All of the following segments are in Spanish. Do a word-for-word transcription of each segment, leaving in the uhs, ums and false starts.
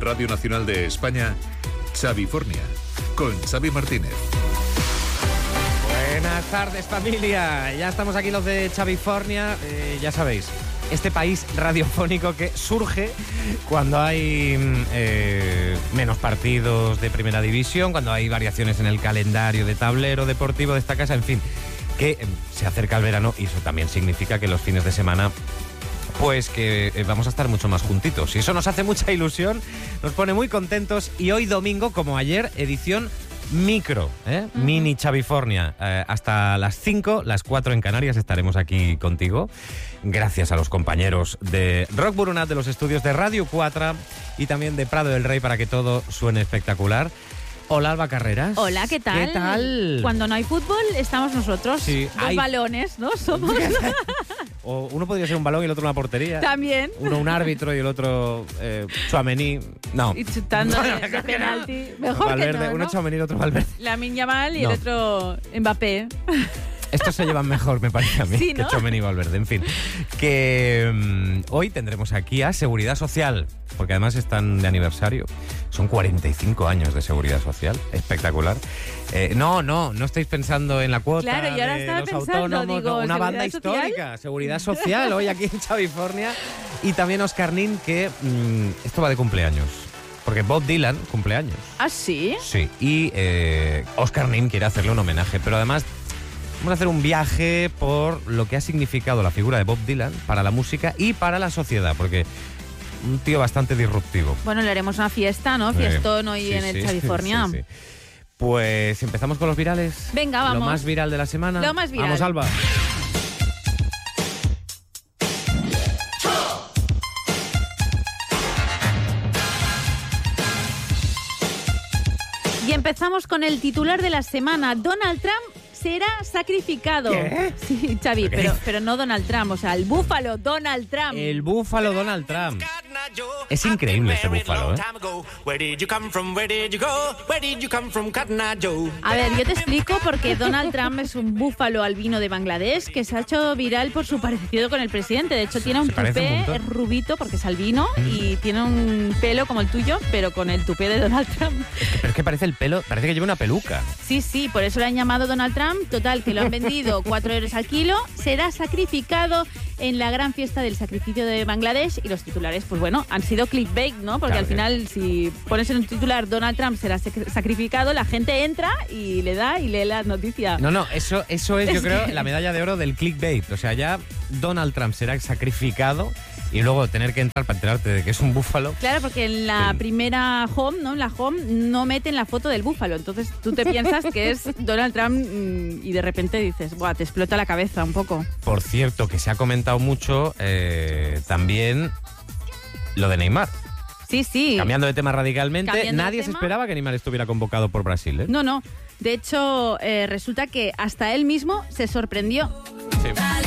Radio Nacional de España, Xavifornia, con Xavi Martínez. Buenas tardes, familia. Ya estamos aquí los de Xavifornia. Eh, ya sabéis, este país radiofónico que surge cuando hay eh, menos partidos de primera división, cuando hay variaciones en el calendario de tablero deportivo de esta casa, en fin, que eh, se acerca el verano y eso también significa que los fines de semana pues que eh, vamos a estar mucho más juntitos. Y eso nos hace mucha ilusión, nos pone muy contentos. Y hoy domingo, como ayer, edición micro, ¿eh? Uh-huh. Mini Xavifornia. Eh, hasta las cinco, las cuatro en Canarias, estaremos aquí contigo. Gracias a los compañeros de Rock Burunat, de los estudios de Radio cuatro y también de Prado del Rey, para que todo suene espectacular. Hola, Alba Carreras. Hola, ¿qué tal? ¿Qué tal? Cuando no hay fútbol, estamos nosotros. Sí, Dos hay... balones, ¿no? Somos... O uno podría ser un balón y el otro una portería. También. Uno un árbitro y el otro eh, Tchouaméni. No. Y chutando Bueno, de, de penalti. Mejor Valverde, que no, uno ¿no? Tchouaméni y el otro Valverde. Lamine Yamal y No. el otro Mbappé. Estos se llevan mejor, me parece a mí, Sí, ¿no? que Tchouaméni y Valverde. En fin, que um, hoy tendremos aquí a Seguridad Social, porque además están de aniversario. Son cuarenta y cinco años de Seguridad Social. Espectacular. Eh, no, no, no estáis pensando en la cuota Claro, yo ahora de estaba los pensando, autónomos. digo, No, una banda ¿Seguridad Social? histórica. Seguridad Social, hoy aquí en Xavifornia. Y también Oscar Nin, que mmm, esto va de cumpleaños. Porque Bob Dylan cumple años. ¿Ah, sí? Sí, y eh, Oscar Nin quiere hacerle un homenaje, pero además vamos a hacer un viaje por lo que ha significado la figura de Bob Dylan para la música y para la sociedad, porque un tío bastante disruptivo. Bueno, le haremos una fiesta, ¿no? Fiestón hoy Sí, en el sí, Xavifornia. sí, sí. Pues empezamos con los virales. Venga, vamos. Lo más viral de la semana. Lo más viral. Vamos, Alba. Y empezamos con el titular de la semana. Donald Trump será sacrificado. ¿Qué? Sí, Xavi, pero, pero no Donald Trump, o sea, el búfalo Donald Trump. El búfalo Donald Trump. Es increíble este búfalo, ¿eh? A ver, yo te explico porque Donald Trump es un búfalo albino de Bangladesh que se ha hecho viral por su parecido con el presidente. De hecho, tiene un Se parece un tupé, montón. es rubito porque es albino y tiene un pelo como el tuyo, pero con el tupé de Donald Trump. Pero es que parece el pelo, parece que lleva una peluca. Sí, sí, por eso lo han llamado Donald Trump. Total, que lo han vendido cuatro euros al kilo. Será sacrificado en la gran fiesta del sacrificio de Bangladesh. Y los titulares, pues bueno, han sido clickbait, ¿no? Porque Claro al final, si pones en un titular Donald Trump será sac- sacrificado, la gente entra y le da y lee la noticia. No, no, eso, eso es, yo Es creo, que- la medalla de oro del clickbait. O sea, ya Donald Trump será sacrificado y luego tener que entrar para enterarte de que es un búfalo. Claro, porque en la Sí. primera home, ¿no? En la home no meten la foto del búfalo. Entonces tú te piensas que es Donald Trump mm, y de repente dices, buah, te explota la cabeza un poco. Por cierto, que se ha comentado mucho eh, también lo de Neymar. Sí, sí. Cambiando de tema radicalmente, Cambiando de nadie se tema. esperaba que Neymar estuviera convocado por Brasil, ¿eh? No, no. De hecho, eh, resulta que hasta él mismo se sorprendió. Sí.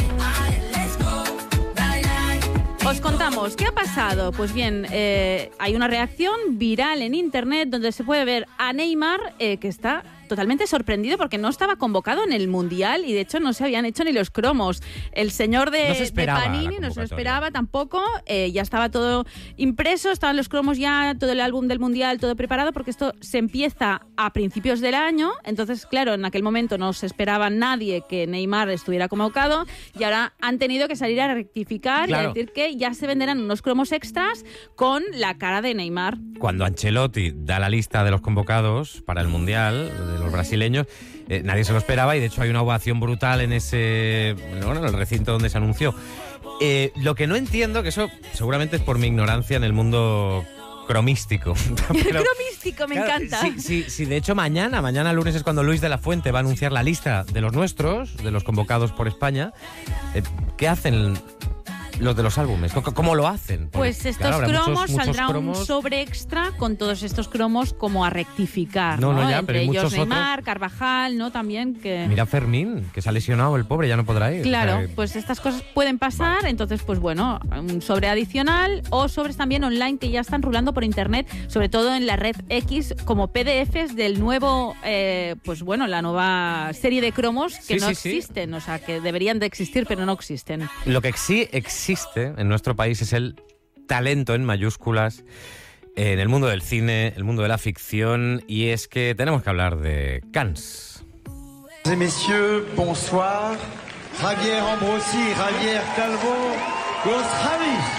Os contamos, ¿qué ha pasado? Pues bien, eh, hay una reacción viral en internet donde se puede ver a Neymar eh, que está totalmente sorprendido porque no estaba convocado en el Mundial y de hecho no se habían hecho ni los cromos. El señor de, No se de esperaba la Panini no se lo convocatoria. esperaba tampoco, eh, ya estaba todo impreso, estaban los cromos ya, todo el álbum del Mundial, todo preparado porque esto se empieza a principios del año, entonces claro, en aquel momento no se esperaba nadie que Neymar estuviera convocado y ahora han tenido que salir a rectificar Claro. y a decir que ya se venderán unos cromos extras con la cara de Neymar. Cuando Ancelotti da la lista de los convocados para el Mundial, de los brasileños, eh, nadie se lo esperaba y de hecho hay una ovación brutal en ese, bueno, en el recinto donde se anunció. Eh, lo que no entiendo, que eso seguramente es por mi ignorancia en el mundo cromístico. Pero, Cromístico, me claro, encanta. Sí, sí, sí, de hecho mañana, mañana lunes es cuando Luis de la Fuente va a anunciar la lista de los nuestros, de los convocados por España. Eh, ¿Qué hacen los de los álbumes? ¿Cómo, cómo lo hacen? Porque, Pues estos claro, habrá cromos muchos- muchos saldrá cromos. un sobre extra con todos estos cromos como a rectificar, No, ¿no? no, ya, Entre pero hay ellos muchos Neymar, Carvajal, ¿no? También que... Mira Fermín, que se ha lesionado el pobre, ya no podrá ir. Claro, O sea, pues estas cosas pueden pasar, Vale. entonces pues bueno, un sobre adicional o sobres también online que ya están rulando por internet, sobre todo en la red X, como P D Fs del nuevo, eh, pues bueno, la nueva serie de cromos que Sí, no sí, sí. existen, o sea, que deberían de existir pero no existen. Lo que sí existe en nuestro país es el talento en mayúsculas en el mundo del cine, el mundo de la ficción, y es que tenemos que hablar de Cannes. Messieurs, bonsoir. Javier Ambrosi, Javier Calvo, los Javis.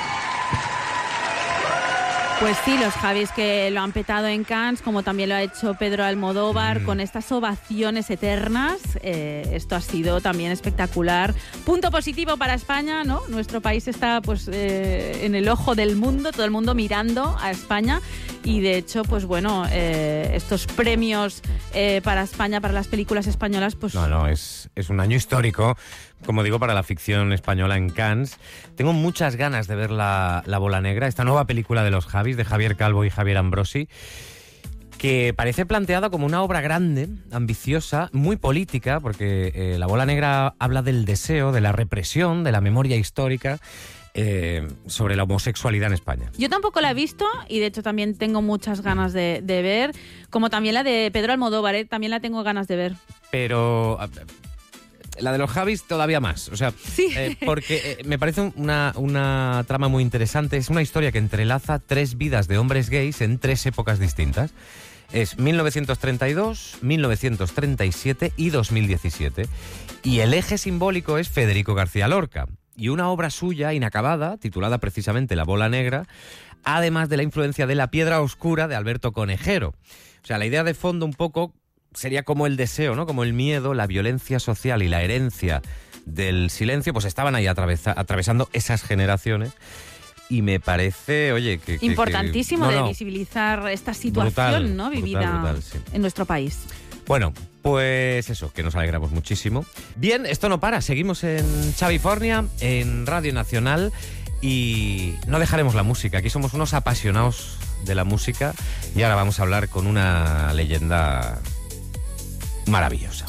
Pues sí, los Javis que lo han petado en Cannes, como también lo ha hecho Pedro Almodóvar, mm. con estas ovaciones eternas. Eh, esto ha sido también espectacular. Punto positivo para España, ¿no? Nuestro país está pues eh, en el ojo del mundo, todo el mundo mirando a España. Y de hecho, pues bueno, eh, estos premios eh, para España, para las películas españolas, pues... No, no, es, es un año histórico, como digo, para la ficción española en Cannes. Tengo muchas ganas de ver la, la Bola Negra, esta nueva película de los Javis, de Javier Calvo y Javier Ambrosi, que parece planteada como una obra grande, ambiciosa, muy política, porque eh, La Bola Negra habla del deseo, de la represión, de la memoria histórica, Eh, sobre la homosexualidad en España. Yo tampoco la he visto y de hecho también tengo muchas ganas de, de ver, como también la de Pedro Almodóvar, ¿eh? También la tengo ganas de ver. Pero la de los Javis todavía más, o sea, sí. eh, porque eh, me parece una, una trama muy interesante. Es una historia que entrelaza tres vidas de hombres gays en tres épocas distintas. Es mil novecientos treinta y dos, mil novecientos treinta y siete y dos mil diecisiete. Y el eje simbólico es Federico García Lorca. Y una obra suya inacabada, titulada precisamente La Bola Negra, además de la influencia de La Piedra Oscura de Alberto Conejero. O sea, la idea de fondo un poco sería como el deseo, ¿no? Como el miedo, la violencia social y la herencia del silencio, pues estaban ahí atravesa- atravesando esas generaciones. Y me parece, oye, que... Importantísimo que, que, no, de no, visibilizar esta situación, brutal, ¿no? Vivida brutal, brutal, sí. en nuestro país. Bueno, pues eso, que nos alegramos muchísimo. Bien, esto no para, seguimos en Chavifornia, en Radio Nacional, y no dejaremos la música. Aquí somos unos apasionados de la música y ahora vamos a hablar con una leyenda maravillosa.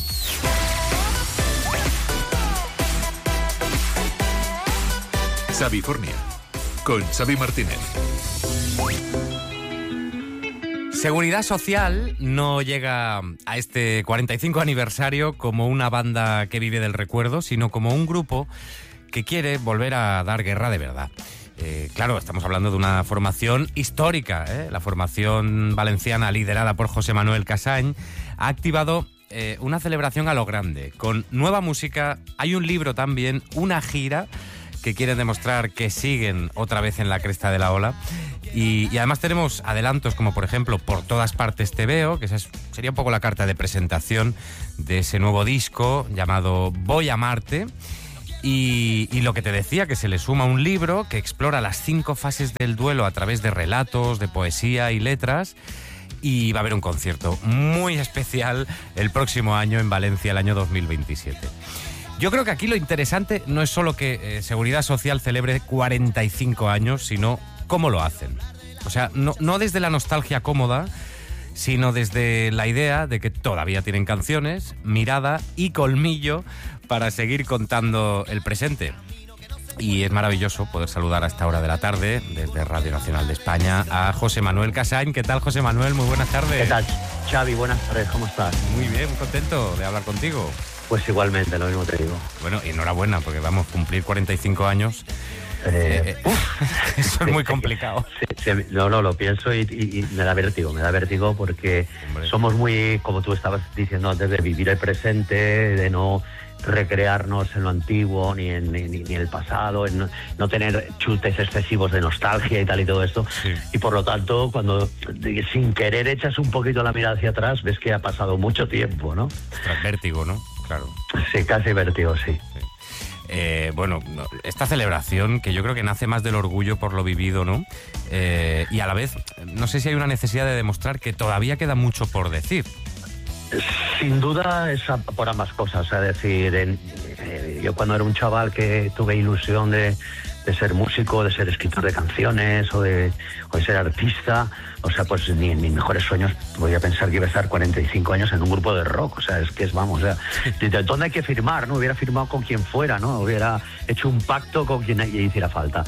Chavifornia, con Xavi Martínez. Seguridad Social no llega a este cuarenta y cinco aniversario como una banda que vive del recuerdo, sino como un grupo que quiere volver a dar guerra de verdad. Eh, claro, estamos hablando de una formación histórica, ¿eh? La formación valenciana liderada por José Manuel Casañ ha activado eh, una celebración a lo grande, con nueva música. Hay un libro también, una gira que quieren demostrar que siguen otra vez en la cresta de la ola. Y, y además tenemos adelantos como, por ejemplo, Por todas partes te veo, que esa es, sería un poco la carta de presentación de ese nuevo disco llamado Voy a amarte. Y, y lo que te decía, que se le suma un libro que explora las cinco fases del duelo a través de relatos, de poesía y letras. Y va a haber un concierto muy especial el próximo año en Valencia, el año dos mil veintisiete. Yo creo que aquí lo interesante no es solo que eh, Seguridad Social celebre cuarenta y cinco años, sino cómo lo hacen. O sea, no, no desde la nostalgia cómoda, sino desde la idea de que todavía tienen canciones, mirada y colmillo para seguir contando el presente. Y es maravilloso poder saludar a esta hora de la tarde, desde Radio Nacional de España, a José Manuel Casañ. ¿Qué tal, José Manuel? Muy buenas tardes. ¿Qué tal, Xavi? Buenas tardes, ¿cómo estás? Muy bien, muy contento de hablar contigo. Pues igualmente, lo mismo te digo. Bueno, y enhorabuena, porque vamos a cumplir cuarenta y cinco años. Eh, eh, eso es muy complicado. Sí, sí, no, no, lo pienso y, y, y me da vértigo, me da vértigo porque Hombre. somos muy, como tú estabas diciendo antes, de vivir el presente, de no recrearnos en lo antiguo ni en, ni, ni en el pasado, en no, no tener chutes excesivos de nostalgia y tal y todo esto. Sí. Y por lo tanto, cuando de, sin querer echas un poquito la mirada hacia atrás, ves que ha pasado mucho tiempo, ¿no? Tras vértigo, ¿no? Claro. Sí, casi vértigo, sí. sí. Eh, bueno, esta celebración que yo creo que nace más del orgullo por lo vivido, ¿no? Eh, y a la vez, no sé si hay una necesidad de demostrar que todavía queda mucho por decir. Sin duda es por ambas cosas, es decir, en, eh, yo cuando era un chaval que tuve ilusión de, de ser músico, de ser escritor de canciones o de, o de ser artista, o sea, pues ni en mis mejores sueños podía pensar que iba a estar cuarenta y cinco años en un grupo de rock, o sea, es que es, vamos, o sea, ¿de dónde hay que firmar? ¿No? Hubiera firmado con quien fuera, ¿no? Hubiera hecho un pacto con quien hiciera falta.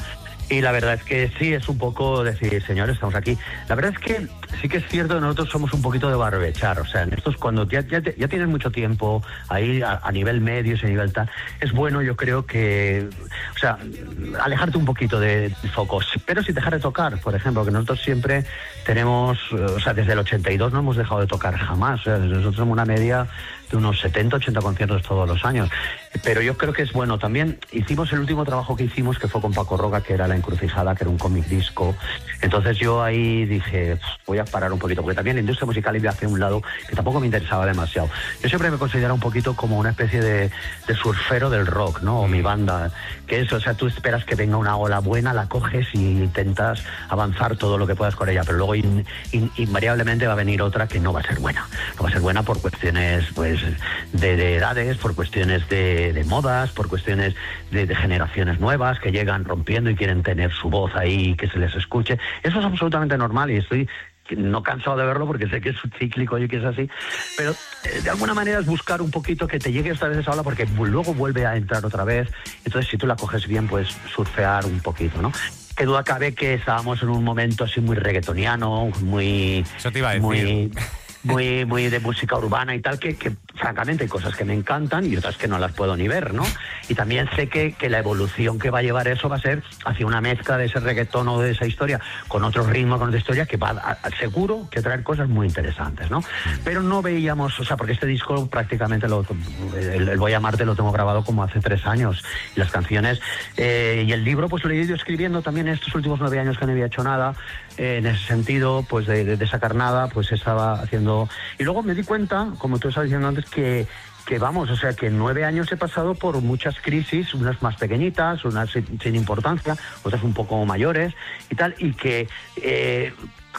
Y la verdad es que sí, es un poco decir, señores, estamos aquí. La verdad es que sí que es cierto que nosotros somos un poquito de barbechar, o sea, en estos cuando ya, ya, ya tienes mucho tiempo ahí a, a nivel medio, a nivel tal, es bueno, yo creo que, o sea, alejarte un poquito de, de focos, pero sin dejar de tocar, por ejemplo, que nosotros siempre tenemos, o sea, desde el ochenta y dos no hemos dejado de tocar jamás, o sea, nosotros somos una media de unos setenta, ochenta conciertos todos los años, pero yo creo que es bueno. También hicimos el último trabajo que hicimos, que fue con Paco Roca, que era La Encrucijada, que era un cómic disco. Entonces yo ahí dije, voy a parar un poquito, porque también la industria musical iba hacia un lado que tampoco me interesaba demasiado. Yo siempre me considero un poquito como una especie de, de surfero del rock, ¿no? O mi banda, que es, o sea, tú esperas que venga una ola buena, la coges y intentas avanzar todo lo que puedas con ella, pero luego in, in, invariablemente va a venir otra que no va a ser buena. No va a ser buena por cuestiones, pues, de, de edades, por cuestiones de, de modas, por cuestiones de, de generaciones nuevas que llegan rompiendo y quieren tener su voz ahí, que se les escuche. Eso es absolutamente normal y estoy no cansado de verlo porque sé que es cíclico y que es así, pero eh, de alguna manera es buscar un poquito que te llegue esta vez esa ola porque luego vuelve a entrar otra vez. Entonces si tú la coges bien, pues surfear un poquito, ¿no? Qué duda cabe que estábamos en un momento así muy reggaetoniano, muy... Eso te iba a decir. Muy, muy, muy de música urbana y tal, que, que francamente hay cosas que me encantan y otras que no las puedo ni ver, ¿no? Y también sé que, que la evolución que va a llevar eso va a ser hacia una mezcla de ese reggaetón o de esa historia con otro ritmo, con otra historia que va a, a, seguro que traer cosas muy interesantes, ¿no? Pero no veíamos, o sea, porque este disco prácticamente, lo, el, el Voy a Amarte lo tengo grabado como hace tres años y las canciones eh, y el libro pues lo he ido escribiendo también en estos últimos nueve años que no había hecho nada. Eh, en ese sentido, pues de, de, de sacar nada, pues estaba haciendo... Y luego me di cuenta, como tú estabas diciendo antes, que, que vamos, o sea, que en nueve años he pasado por muchas crisis, unas más pequeñitas, unas sin, sin importancia, otras un poco mayores y tal, y que... Eh,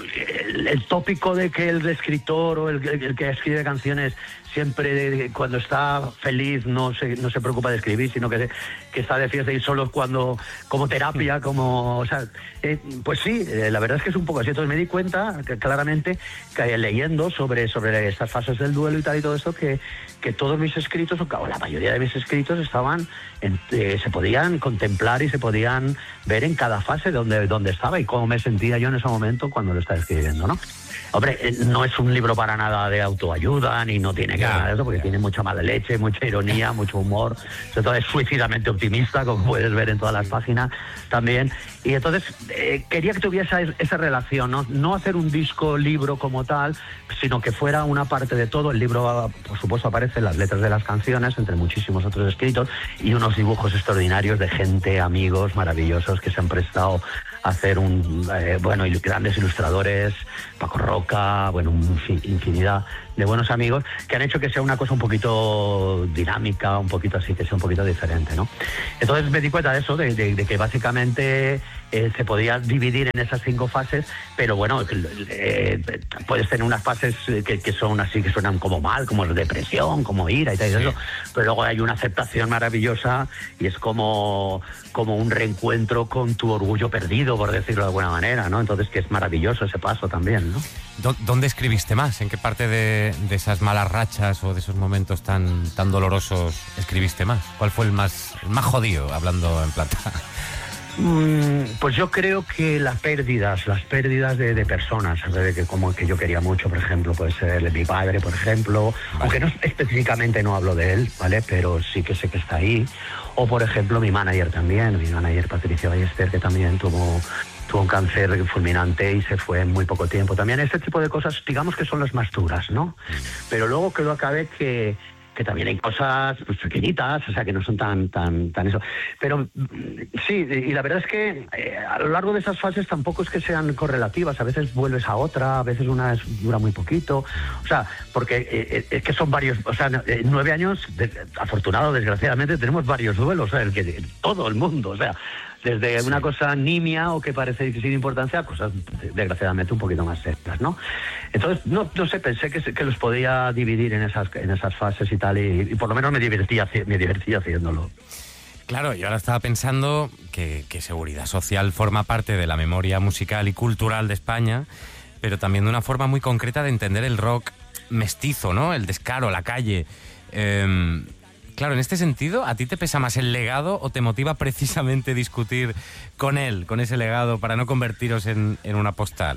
el, el tópico de que el escritor o el, el, el que escribe canciones siempre cuando está feliz no se, no se preocupa de escribir, sino que, que está de fiesta y solo cuando como terapia, como, o sea, eh, pues sí, eh, la verdad es que es un poco así. Entonces me di cuenta que, claramente que leyendo sobre, sobre estas fases del duelo y tal y todo esto, que, que todos mis escritos, o la mayoría de mis escritos estaban, en, eh, se podían contemplar y se podían ver en cada fase donde, donde estaba y cómo me sentía yo en ese momento cuando lo estaba escribiendo, ¿no? Hombre, no es un libro para nada de autoayuda, ni no tiene que ver nada de eso, porque tiene mucha mala leche, mucha ironía, mucho humor, sobre todo es suicidamente optimista, como puedes ver en todas las páginas también. Y entonces eh, quería que tuviese esa relación, ¿no? No hacer un disco libro como tal, sino que fuera una parte de todo. El libro, por supuesto, aparecen las letras de las canciones, entre muchísimos otros escritos, y unos dibujos extraordinarios de gente, amigos maravillosos que se han prestado a hacer un, eh, bueno, grandes ilustradores, Paco Roca, bueno, un, infinidad de buenos amigos que han hecho que sea una cosa un poquito dinámica, un poquito así, que sea un poquito diferente, ¿no? Entonces me di cuenta de eso, de, de, de que básicamente eh, se podía dividir en esas cinco fases, pero bueno, eh, puedes tener unas fases que, que son así, que suenan como mal, como depresión, como ira y tal, y eso, pero luego hay una aceptación maravillosa y es como, como un reencuentro con tu orgullo perdido, por decirlo de alguna manera, ¿no? Entonces que es maravilloso ese paso también, ¿no? ¿Dónde escribiste más? ¿En qué parte de, de esas malas rachas o de esos momentos tan, tan dolorosos escribiste más? ¿Cuál fue el más, el más jodido, hablando en plata? Mm, pues yo creo que las pérdidas, las pérdidas de, de personas, de que como que yo quería mucho, por ejemplo, puede ser mi padre, por ejemplo, vale. Aunque no específicamente no hablo de él, ¿vale? Pero sí que sé que está ahí. O por ejemplo mi manager también, mi manager Patricia Ballester, que también tuvo... tuvo un cáncer fulminante y se fue en muy poco tiempo. También este tipo de cosas, digamos que son las más duras, ¿no? Pero luego creo acabe que, que también hay cosas pues, pequeñitas, o sea, que no son tan, tan, tan eso. Pero sí, y la verdad es que eh, a lo largo de esas fases tampoco es que sean correlativas. A veces vuelves a otra, a veces una es, dura muy poquito. O sea, porque eh, es que son varios, o sea, en nueve años, de, afortunado, desgraciadamente, tenemos varios duelos, o sea, el que todo el mundo, o sea, desde sí. Una cosa nimia o que parece sin importancia a cosas desgraciadamente un poquito más serias, ¿no? Entonces, no, no sé, pensé que, que los podía dividir en esas, en esas fases y tal, y, y por lo menos me divertía, me divertía haciéndolo. Claro, yo ahora estaba pensando que, que Seguridad Social forma parte de la memoria musical y cultural de España, pero también de una forma muy concreta de entender el rock mestizo, ¿no? El descaro, la calle. Eh, Claro, en este sentido, ¿a ti te pesa más el legado o te motiva precisamente discutir con él, con ese legado, para no convertiros en, en una postal?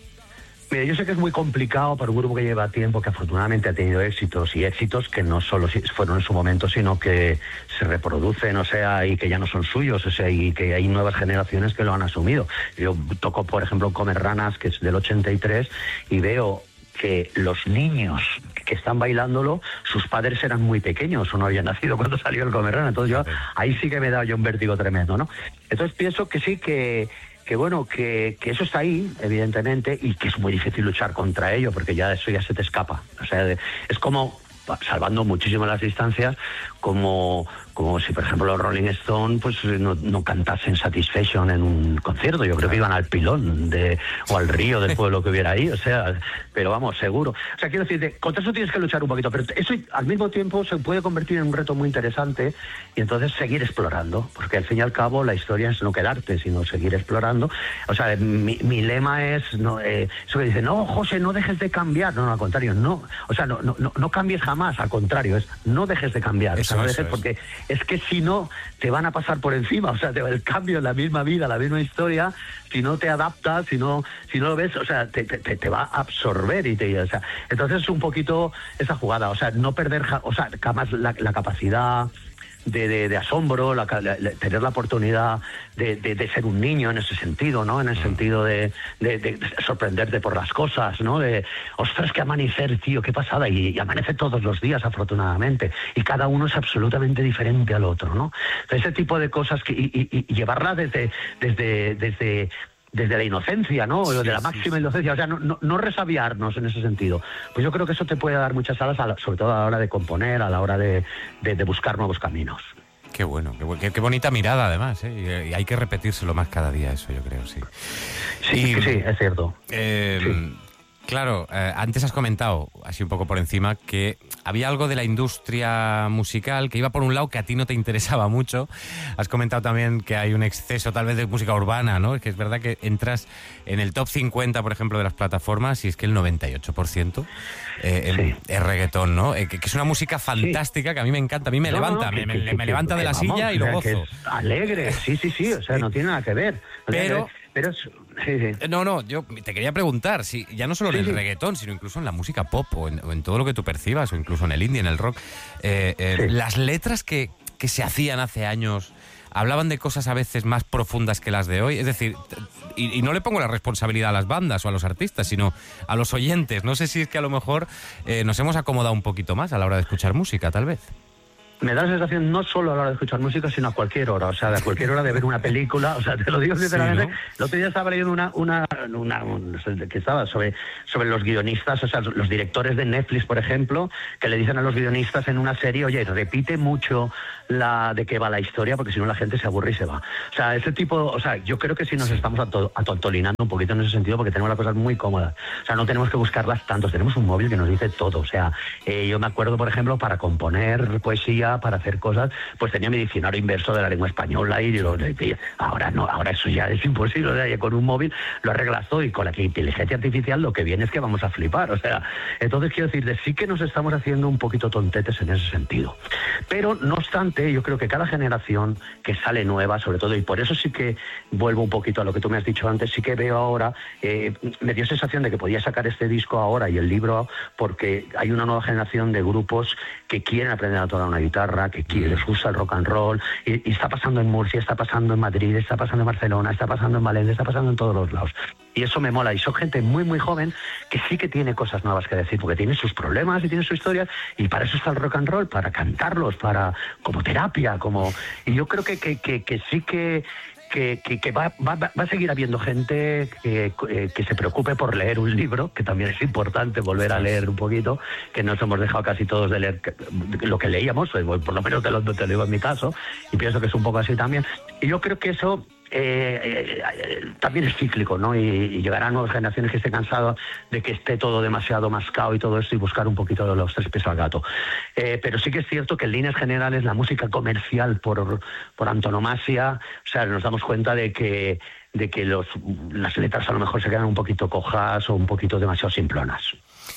Mira, yo sé que es muy complicado para un grupo que lleva tiempo, que afortunadamente ha tenido éxitos y éxitos que no solo fueron en su momento, sino que se reproducen, o sea, y que ya no son suyos, o sea, y que hay nuevas generaciones que lo han asumido. Yo toco, por ejemplo, Comer Ranas, que es del ochenta y tres, y veo que los niños que están bailándolo, sus padres eran muy pequeños o no habían nacido cuando salió el Comer Ranas. Entonces yo, ahí sí que me he dado yo un vértigo tremendo, ¿no? Entonces pienso que sí que... que bueno, que, que eso está ahí, evidentemente, y que es muy difícil luchar contra ello, porque ya eso ya se te escapa. O sea, de, es como, salvando muchísimo las distancias, como, como si, por ejemplo, los Rolling Stone pues no, no cantasen Satisfaction en un concierto. Yo creo que iban al pilón de, o al río del pueblo que hubiera ahí, o sea, pero vamos, seguro. O sea, quiero decirte, contra eso tienes que luchar un poquito, pero eso al mismo tiempo se puede convertir en un reto muy interesante y entonces seguir explorando, porque al fin y al cabo la historia es no quedarte, sino seguir explorando. O sea, mi, mi lema es, no, eh, eso que dice, no, José, no dejes de cambiar. No, no, al contrario, no. O sea, no, no, no cambies jamás, al contrario, es no dejes de cambiar. Eso, o sea, no eso dejes, es. porque es que si no, te van a pasar por encima. O sea, te, el cambio en la misma vida, la misma historia, si no te adaptas, si no, si no lo ves, o sea, te, te, te va a absorber y te, o sea, entonces es un poquito esa jugada, o sea, no perder, o sea, jamás la, la capacidad de, de, de asombro, la, la, la, tener la oportunidad de, de, de ser un niño en ese sentido, ¿no? En el sentido de, de, de sorprenderte por las cosas, ¿no? De, ostras, qué amanecer, tío, qué pasada. Y, y amanece todos los días, afortunadamente. Y cada uno es absolutamente diferente al otro, ¿no? Ese tipo de cosas que, y, y, y llevarla desde, desde, desde desde la inocencia, ¿no? Sí, de la máxima sí, sí. inocencia, o sea, no, no, no resabiarnos en ese sentido. Pues yo creo que eso te puede dar muchas alas, a la, sobre todo a la hora de componer, a la hora de, de, de buscar nuevos caminos. Qué bueno, qué, qué bonita mirada además, ¿eh? Y hay que repetírselo más cada día, eso yo creo, sí. Sí, y, sí, sí, es cierto. Eh, sí. Claro, eh, antes has comentado, así un poco por encima, que había algo de la industria musical que iba por un lado que a ti no te interesaba mucho. Has comentado también que hay un exceso tal vez de música urbana, ¿no? Es que es verdad que entras en el top cincuenta, por ejemplo, de las plataformas y es que el noventa y ocho por ciento eh, sí. es reggaetón, ¿no? Eh, que, que es una música fantástica, sí. que a mí me encanta, a mí me no, levanta, no, que, me, que, me, que, me levanta que, de la vamos, silla y lo gozo. Es alegre, sí, sí, sí, o sea, no tiene nada que ver. Pero... Pero es, sí, sí. No, no, yo te quería preguntar, si ya no solo en sí, el sí. reggaetón, sino incluso en la música pop o en, o en todo lo que tú percibas, o incluso en el indie, en el rock, eh, eh, sí. las letras que, que se hacían hace años hablaban de cosas a veces más profundas que las de hoy. Es decir, y, y no le pongo la responsabilidad a las bandas o a los artistas, sino a los oyentes. No sé si es que a lo mejor eh, nos hemos acomodado un poquito más a la hora de escuchar música, tal vez. Me da la sensación no solo a la hora de escuchar música, sino a cualquier hora, o sea, a cualquier hora de ver una película, o sea, te lo digo sinceramente. Sí, ¿no? El otro día estaba leyendo una, una, una, una que estaba sobre, sobre los guionistas, o sea, los directores de Netflix, por ejemplo, que le dicen a los guionistas en una serie, oye, repite mucho la de qué va la historia, porque si no la gente se aburre y se va. O sea, ese tipo, o sea, yo creo que sí nos estamos ato- atontolinando un poquito en ese sentido, porque tenemos las cosas muy cómodas. O sea, no tenemos que buscarlas tanto, tenemos un móvil que nos dice todo. O sea, eh, yo me acuerdo, por ejemplo, para componer poesía, para hacer cosas, pues tenía mi diccionario inverso de la lengua española y lo decía. Ahora no, ahora eso ya es imposible. O sea, ya con un móvil lo arreglas todo y con la inteligencia artificial lo que viene es que vamos a flipar. O sea, entonces quiero decir, sí que nos estamos haciendo un poquito tontetes en ese sentido. Pero no obstante, yo creo que cada generación que sale nueva, sobre todo, y por eso sí que vuelvo un poquito a lo que tú me has dicho antes, sí que veo ahora, eh, me dio sensación de que podía sacar este disco ahora y el libro, porque hay una nueva generación de grupos que quieren aprender a tocar una guitarra, que quieren, les gusta el rock and roll, y, y está pasando en Murcia, está pasando en Madrid, está pasando en Barcelona, está pasando en Valencia, está pasando en todos los lados. Y eso me mola, y son gente muy, muy joven que sí que tiene cosas nuevas que decir, porque tiene sus problemas y tiene su historia, y para eso está el rock and roll, para cantarlos, para como terapia, como... Y yo creo que, que, que, que sí que... que, que, que va, va, va a seguir habiendo gente que, que se preocupe por leer un libro, que también es importante volver a leer un poquito, que nos hemos dejado casi todos de leer lo que leíamos, por lo menos te lo, te lo digo en mi caso, y pienso que es un poco así también. Y yo creo que eso... Eh, eh, eh, también es cíclico, ¿no? Y, y llegarán nuevas generaciones que estén cansadas de que esté todo demasiado mascado y todo esto, y buscar un poquito de los tres pies al gato. Eh, pero sí que es cierto que en líneas generales la música comercial por, por antonomasia, o sea, nos damos cuenta de que, de que los, las letras a lo mejor se quedan un poquito cojas o un poquito demasiado simplonas.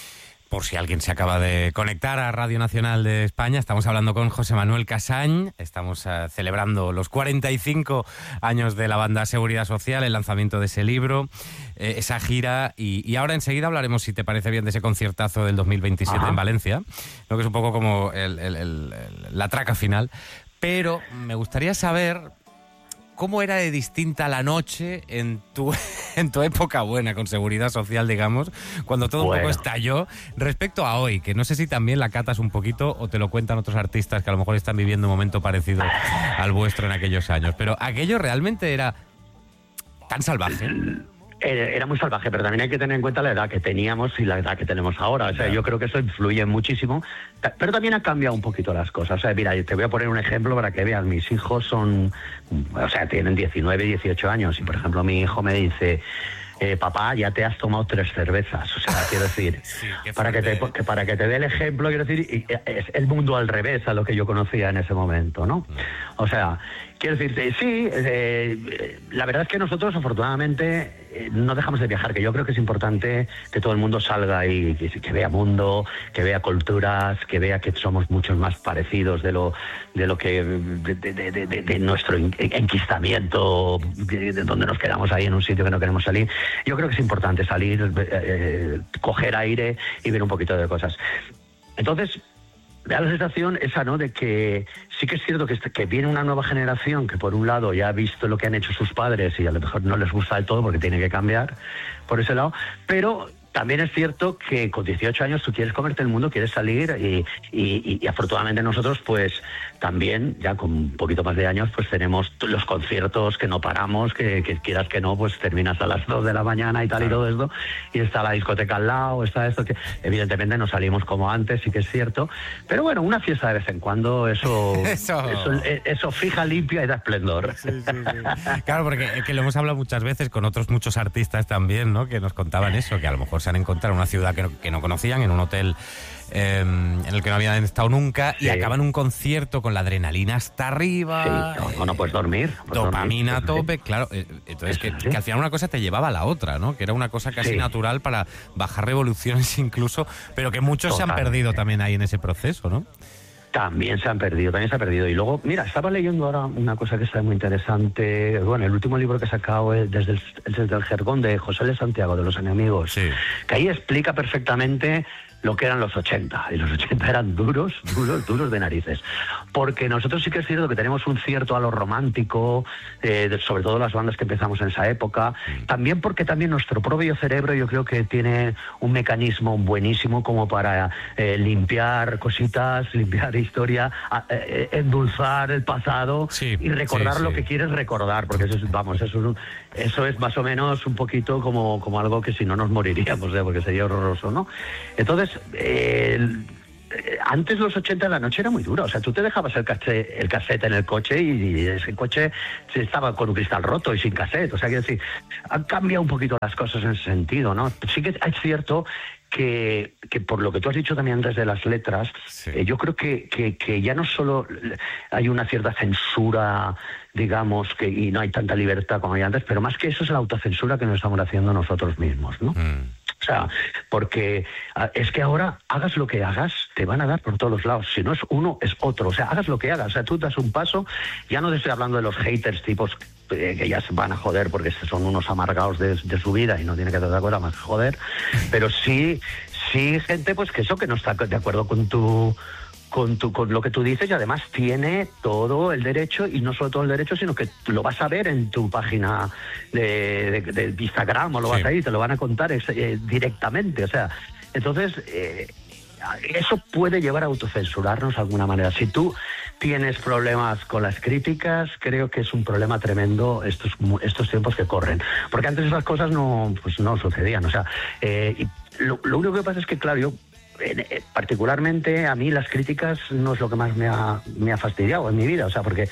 Por si alguien se acaba de conectar a Radio Nacional de España, estamos hablando con José Manuel Casañ, estamos uh, celebrando los cuarenta y cinco años de la banda Seguridad Social, el lanzamiento de ese libro, eh, esa gira, y, y ahora enseguida hablaremos, si te parece bien, de ese conciertazo del dos mil veintisiete Ajá. en Valencia, lo que es un poco como el, el, el, el, la traca final, pero me gustaría saber cómo era de distinta la noche en tu, en tu época buena con Seguridad Social, digamos, cuando todo bueno. un poco estalló, respecto a hoy, que no sé si también la catas un poquito o te lo cuentan otros artistas que a lo mejor están viviendo un momento parecido al vuestro en aquellos años. Pero aquello realmente era tan salvaje. Era muy salvaje, pero también hay que tener en cuenta la edad que teníamos y la edad que tenemos ahora. O sea, yo creo que eso influye muchísimo, pero también ha cambiado un poquito las cosas. O sea, mira, te voy a poner un ejemplo para que veas. Mis hijos son, o sea, tienen diecinueve, dieciocho años y, por ejemplo, mi hijo me dice... Eh, papá, ya te has tomado tres cervezas. O sea, quiero decir, sí, para que te que para que te dé el ejemplo, quiero decir, es el mundo al revés a lo que yo conocía en ese momento, ¿no? O sea, quiero decirte, sí, eh, la verdad es que nosotros, afortunadamente, eh, no dejamos de viajar, que yo creo que es importante que todo el mundo salga y que, que vea mundo, que vea culturas, que vea que somos muchos más parecidos de lo de lo que de, de, de, de, de nuestro enquistamiento, de, de donde nos quedamos ahí en un sitio que no queremos salir. Yo creo que es importante salir, eh, coger aire y ver un poquito de cosas. Entonces, me da la sensación esa, ¿no?, de que sí que es cierto que, que viene una nueva generación que, por un lado, ya ha visto lo que han hecho sus padres y a lo mejor no les gusta del todo porque tiene que cambiar por ese lado, pero... También es cierto que con dieciocho años tú quieres comerte el mundo, quieres salir y, y, y afortunadamente nosotros pues también, ya con un poquito más de años, pues tenemos los conciertos que no paramos, que, que quieras que no, pues terminas a las dos de la mañana y tal, claro. Y todo esto, y está la discoteca al lado, está esto, que evidentemente no salimos como antes, sí que es cierto, pero bueno, una fiesta de vez en cuando, eso eso, eso, eso fija, limpia y da esplendor. Sí, sí, sí. Claro, porque es que lo hemos hablado muchas veces con otros muchos artistas también, ¿no?, que nos contaban eso, que a lo mejor se han encontrado en una ciudad que no, que no conocían, en un hotel eh, en el que no habían estado nunca, sí. Y acaban un concierto con la adrenalina hasta arriba. Sí, no, no puedes dormir. Puedes dopamina dormir, a tope, sí. Claro. Entonces, que, sí. que al final una cosa te llevaba a la otra, ¿no? Que era una cosa casi sí. natural para bajar revoluciones incluso, pero que muchos Total. se han perdido también ahí en ese proceso, ¿no? También se han perdido, también se ha perdido. Y luego, mira, estaba leyendo ahora una cosa que está muy interesante. Bueno, el último libro que he sacado es desde el, desde el Jergón, de José L. Santiago, de Los Enemigos, sí. que ahí explica perfectamente lo que eran los ochenta. Y los ochenta eran duros, duros, duros de narices. Porque nosotros sí que es cierto que tenemos un cierto halo romántico, eh, de, sobre todo las bandas que empezamos en esa época. También porque también nuestro propio cerebro yo creo que tiene un mecanismo buenísimo como para eh, limpiar cositas, limpiar historia, eh, endulzar el pasado, sí, y recordar sí, lo sí. que quieres recordar. Porque eso es, vamos, eso es, eso es más o menos un poquito como, como algo que si no nos moriríamos, ¿eh? Porque sería horroroso, ¿no? Entonces, Eh, antes los ochenta la noche era muy dura, o sea, tú te dejabas el cassette, el cassette en el coche y, y ese coche estaba con un cristal roto y sin cassette, o sea, quiero decir, han cambiado un poquito las cosas en ese sentido, ¿no? Sí que es cierto que, que por lo que tú has dicho también antes de las letras, sí. eh, yo creo que, que, que ya no solo hay una cierta censura, digamos, que y no hay tanta libertad como había antes, pero más que eso es la autocensura que nos estamos haciendo nosotros mismos, ¿no? Mm. O sea, porque es que ahora hagas lo que hagas, te van a dar por todos los lados. Si no es uno, es otro. O sea, hagas lo que hagas. O sea, tú das un paso, ya no te estoy hablando de los haters tipos eh, que ya se van a joder porque son unos amargados de, de su vida y no tiene que hacer otra cosa más que joder. Pero sí, sí gente pues que eso, que no está de acuerdo con tu... Con, tu, con lo que tú dices, y además tiene todo el derecho, y no solo todo el derecho, sino que lo vas a ver en tu página de, de, de Instagram, o lo sí. vas a ir, te lo van a contar es, eh, directamente. O sea, entonces eh, eso puede llevar a autocensurarnos de alguna manera. Si tú tienes problemas con las críticas, creo que es un problema tremendo estos, estos tiempos que corren, porque antes esas cosas no, pues no sucedían. O sea, eh, y lo, lo único que pasa es que, claro, yo particularmente a mí las críticas no es lo que más me ha, me ha fastidiado en mi vida, o sea, porque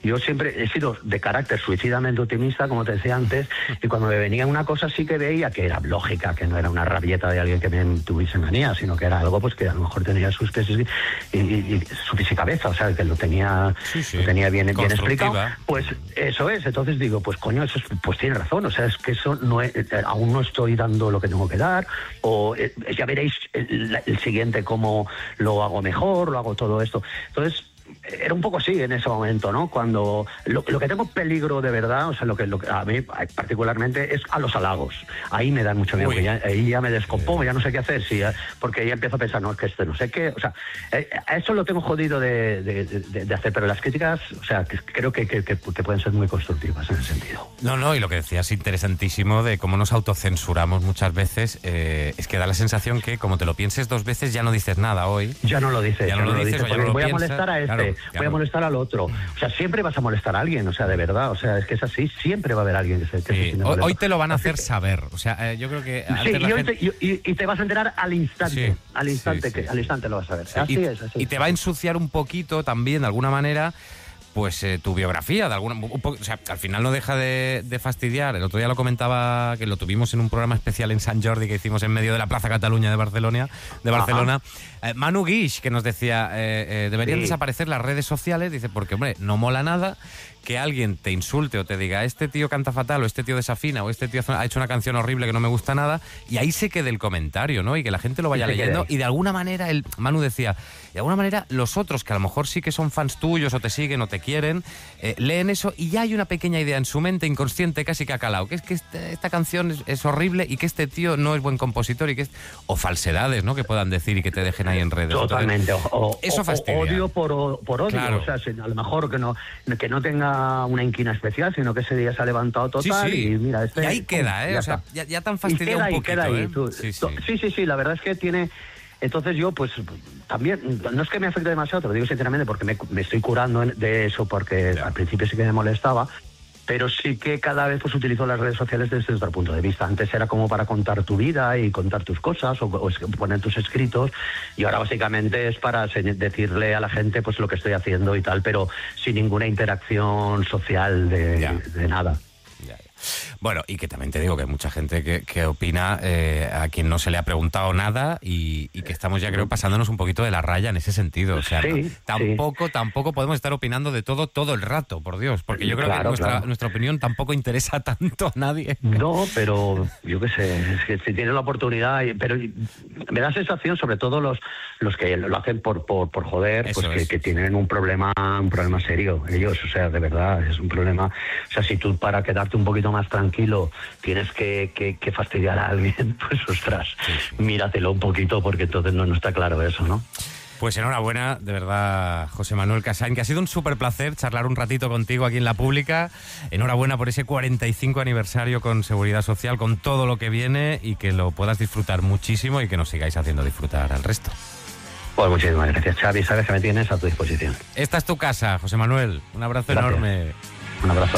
Yo siempre he sido de carácter suicidamente optimista, como te decía antes, y cuando me venía una cosa sí que veía que era lógica, que no era una rabieta de alguien que me tuviese manía, sino que era algo pues que a lo mejor tenía sus tesis y, y, y su física cabeza, o sea, que lo tenía, sí, sí. Lo tenía bien, bien explicado. Pues eso es, entonces digo, pues coño, eso es, pues tiene razón, o sea, es que eso no es, aún no estoy dando lo que tengo que dar, o eh, ya veréis el, el siguiente cómo lo hago mejor, lo hago todo esto. Entonces, era un poco así en ese momento, ¿no? Cuando lo, lo que tengo peligro de verdad, o sea, lo que, lo que a mí particularmente es a los halagos. Ahí me dan mucho miedo, que ya, ahí ya me descompongo, ya no sé qué hacer, sí, porque ya empiezo a pensar, no, es que este no sé qué, o sea, eh, a eso lo tengo jodido de, de, de, de hacer, pero las críticas, o sea, que, creo que, que, que, que pueden ser muy constructivas en ese sentido. No, no, y lo que decías interesantísimo de cómo nos autocensuramos muchas veces, eh, es que da la sensación que como te lo pienses dos veces ya no dices nada hoy. Ya no lo dices, ya no, ya no lo dices, dices, ya no lo voy piensas, a molestar a este. Claro. Voy a molestar al otro. O sea, siempre vas a molestar a alguien, o sea, de verdad. O sea, es que es así, siempre va a haber alguien que se, que sí. se siente molesto. Hoy te lo van a hacer saber. O sea, eh, yo creo que... Sí, y, gente... te, y, y te vas a enterar al instante. Sí, al instante, sí, sí, que, al instante lo vas a ver. Sí. Así y, es, así Y te va a ensuciar un poquito también, de alguna manera, pues eh, tu biografía, de alguna, un poco, o sea, al final no deja de, de fastidiar. El otro día lo comentaba, que lo tuvimos en un programa especial en Sant Jordi que hicimos en medio de la Plaza Cataluña de Barcelona, de Barcelona. Eh, Manu Guix, que nos decía, eh, eh, deberían sí. desaparecer las redes sociales, dice, porque, hombre, no mola nada que alguien te insulte o te diga, este tío canta fatal, o este tío desafina, o este tío ha hecho una canción horrible que no me gusta nada, y ahí se quede el comentario, ¿no? Y que la gente lo vaya leyendo, y de alguna manera, el Manu decía, de alguna manera, los otros, que a lo mejor sí que son fans tuyos, o te siguen, o te quieren, eh, leen eso, y ya hay una pequeña idea en su mente, inconsciente, casi que ha calado, que es que este, esta canción es, es horrible, y que este tío no es buen compositor, y que es, o falsedades, ¿no?, que puedan decir y que te dejen ahí en redes. Totalmente. Entonces, o, eso fastidia. O odio por, por odio, claro. O sea, a lo mejor que no, que no tenga una inquina especial, sino que ese día se ha levantado total, sí, sí. y mira, este... Y ahí queda, ¿eh? Ya o sea, ya, ya tan fastidiado un poquito, queda ahí, ¿eh? Tú, sí, sí. sí, sí, sí, la verdad es que tiene... Entonces yo, pues, también, no es que me afecte demasiado, te lo digo sinceramente, porque me, me estoy curando de eso, porque ya. Al principio sí que me molestaba, pero sí que cada vez pues utilizo las redes sociales desde otro punto de vista. Antes era como para contar tu vida y contar tus cosas o, o poner tus escritos, y ahora básicamente es para decirle a la gente pues lo que estoy haciendo y tal, pero sin ninguna interacción social de, de, de nada. Ya, ya. Bueno, y que también te digo que hay mucha gente que, que opina eh, a quien no se le ha preguntado nada y, y que estamos ya creo pasándonos un poquito de la raya en ese sentido. O sea, sí, no, tampoco, sí. tampoco podemos estar opinando de todo todo el rato, por Dios, porque yo creo claro, que nuestra, claro. nuestra opinión tampoco interesa tanto a nadie. No, pero yo qué sé, es que si tienes la oportunidad, pero me da sensación, sobre todo los los que lo hacen por por, por joder, Eso pues que, es. que tienen un problema un problema serio ellos, o sea, de verdad, es un problema. O sea, si tú para quedarte un poquito más tranquilo tienes que, que, que fastidiar a alguien, pues ostras, sí, sí. Míratelo un poquito, porque entonces no, no está claro eso, ¿no? Pues enhorabuena, de verdad, José Manuel Casain, que ha sido un súper placer charlar un ratito contigo aquí en La Pública. Enhorabuena por ese cuarenta y cinco aniversario con Seguridad Social, con todo lo que viene, y que lo puedas disfrutar muchísimo y que nos sigáis haciendo disfrutar al resto. Pues muchísimas gracias, Xavi, sabes que me tienes a tu disposición. Esta es tu casa, José Manuel. Un abrazo gracias. Enorme. Un abrazo.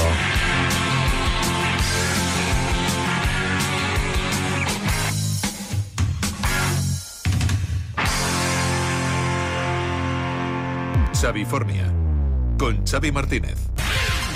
Xavifornia, con Xavi Martínez.